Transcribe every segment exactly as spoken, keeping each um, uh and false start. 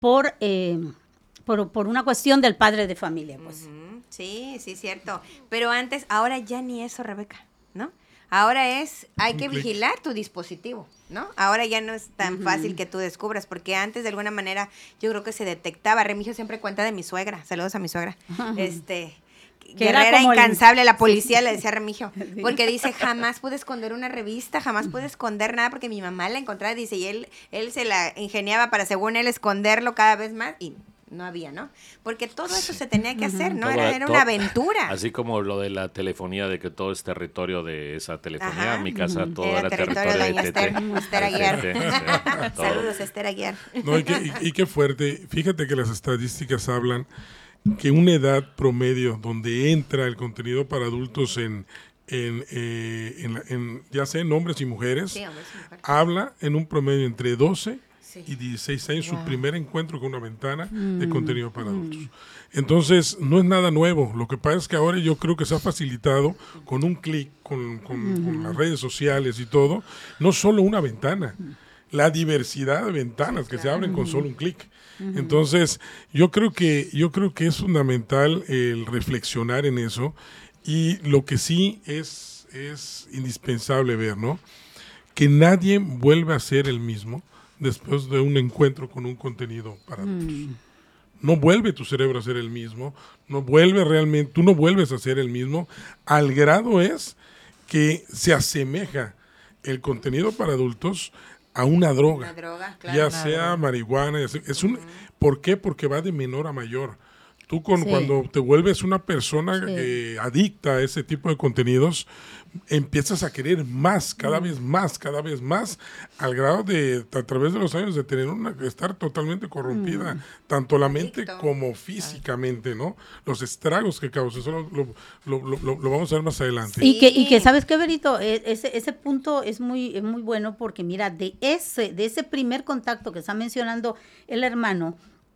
por, eh, por, por una cuestión del padre de familia, pues. Uh-huh. Sí, sí, cierto. Pero antes, ahora ya ni eso, Rebeca, ¿no? Ahora es, hay que vigilar tu dispositivo, ¿no? Ahora ya no es tan uh-huh. fácil que tú descubras, porque antes de alguna manera yo creo que se detectaba. Remigio siempre cuenta de mi suegra, saludos a mi suegra, uh-huh. este... Que guerrera incansable, el... la policía sí. le decía a Remigio, sí. porque dice, jamás pude esconder una revista, jamás pude esconder nada, porque mi mamá la encontraba, dice, y él, él se la ingeniaba para, según él, esconderlo cada vez más, y no había, ¿no? Porque todo eso se tenía que hacer, ¿no? Todo, era era todo, una aventura. Así como lo de la telefonía, de que todo es territorio de esa telefonía, en mi casa todo era, era territorio, territorio de Esther, Esther Aguiar. Saludos, Esther Aguiar. No, y, qué, y, y qué fuerte, fíjate que las estadísticas hablan que una edad promedio donde entra el contenido para adultos en, en, eh, en, en ya sea en hombres y mujeres, sí, hombres y mujeres, habla en un promedio entre doce sí. y dieciséis años, wow. su primer encuentro con una ventana Mm. de contenido para adultos. Entonces, no es nada nuevo. Lo que pasa es que ahora yo creo que se ha facilitado con un clic, con, con, mm. con las redes sociales y todo, no solo una ventana, la diversidad de ventanas sí, que claro. se abren con solo un clic. Entonces, yo creo que yo creo que es fundamental el reflexionar en eso, y lo que sí es es indispensable ver, ¿no? Que nadie vuelve a ser el mismo después de un encuentro con un contenido para adultos. Mm. No vuelve tu cerebro a ser el mismo, no vuelve realmente, tú no vuelves a ser el mismo, al grado es que se asemeja el contenido para adultos a una droga, una droga claro, ya una sea droga. marihuana, es un, uh-huh. ¿por qué? Porque va de menor a mayor. Tú con, sí. cuando te vuelves una persona sí. eh, adicta a ese tipo de contenidos, empiezas a querer más, cada mm. vez más, cada vez más, al grado de, a través de los años, de tener una, estar totalmente corrompida, mm. tanto la mente Adicto. como físicamente, ¿no? Los estragos que causa, eso lo, lo, lo, lo, lo vamos a ver más adelante. Sí. Y que, y que ¿sabes qué, Berito? Ese, ese punto es muy, es muy bueno, porque mira, de ese, de ese primer contacto que está mencionando el hermano,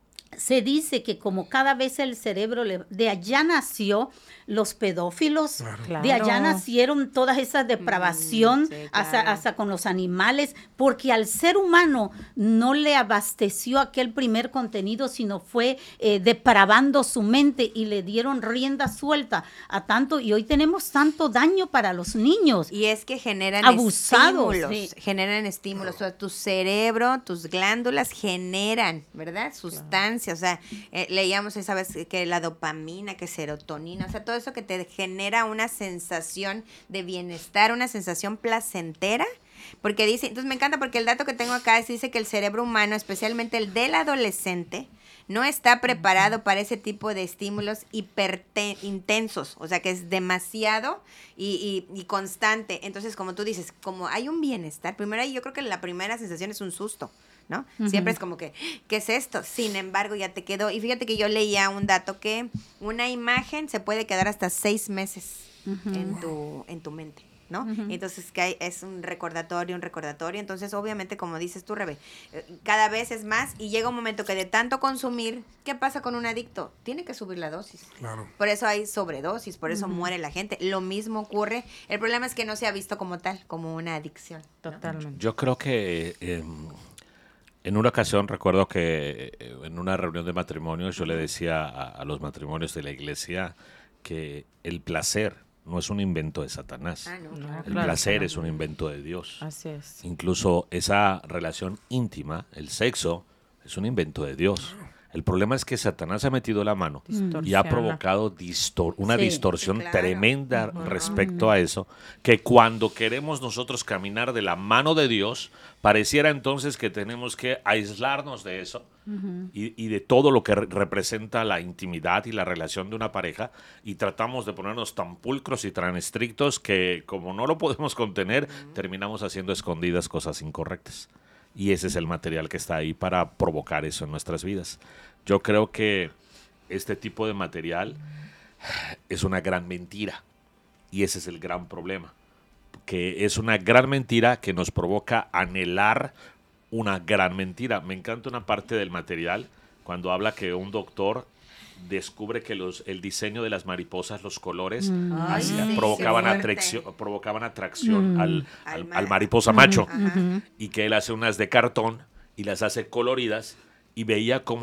se dice que como cada vez el cerebro, le, de allá nació los pedófilos, claro. de allá nacieron todas esas depravación, mm, sí, claro. hasta, hasta con los animales, porque al ser humano no le abasteció aquel primer contenido, sino fue eh, depravando su mente, y le dieron rienda suelta a tanto, y hoy tenemos tanto daño para los niños. Y es que generan abusados, estímulos, sí. generan estímulos, o sea, tu cerebro, tus glándulas generan, ¿verdad? Sustancias. O sea, eh, leíamos esa vez que la dopamina, que serotonina, o sea, todo eso que te genera una sensación de bienestar, una sensación placentera, porque dice, entonces me encanta porque el dato que tengo acá es, dice que el cerebro humano, especialmente el del adolescente, no está preparado para ese tipo de estímulos hiperintensos, o sea, que es demasiado y, y, y constante. Entonces, como tú dices, como hay un bienestar, primero ahí yo creo que la primera sensación es un susto, ¿no? Uh-huh. Siempre es como que, ¿qué es esto? Sin embargo, ya te quedó. Y fíjate que yo leía un dato que una imagen se puede quedar hasta seis meses uh-huh. en tu, en tu mente, ¿no? Uh-huh. Entonces, que hay, es un recordatorio, un recordatorio. Entonces, obviamente, como dices tú, Rebe, cada vez es más, y llega un momento que de tanto consumir, ¿qué pasa con un adicto? Tiene que subir la dosis. Claro. Por eso hay sobredosis, por eso uh-huh. muere la gente. Lo mismo ocurre. El problema es que no se ha visto como tal, como una adicción, ¿no? Totalmente. Yo creo que eh, en una ocasión recuerdo que en una reunión de matrimonios yo le decía a, a los matrimonios de la iglesia que el placer no es un invento de Satanás. Ah, no. No, el claro, placer claro. es un invento de Dios. Así es. Incluso esa relación íntima, el sexo, es un invento de Dios. El problema es que Satanás ha metido la mano y ha provocado distor- una sí, distorsión sí, claro. tremenda uh-huh. respecto a eso, que cuando queremos nosotros caminar de la mano de Dios, pareciera entonces que tenemos que aislarnos de eso uh-huh. y, y de todo lo que re- representa la intimidad y la relación de una pareja, y tratamos de ponernos tan pulcros y tan estrictos que, como no lo podemos contener, uh-huh. terminamos haciendo escondidas cosas incorrectas. Y ese es el material que está ahí para provocar eso en nuestras vidas. Yo creo que este tipo de material es una gran mentira. Y ese es el gran problema. Que es una gran mentira que nos provoca anhelar una gran mentira. Me encanta una parte del material cuando habla que un doctor descubre que los, el diseño de las mariposas, los colores, mm. hacía, sí, provocaban, atracción, provocaban atracción mm. al, al, al mariposa macho, uh-huh. y que él hace unas de cartón y las hace coloridas, y veía cómo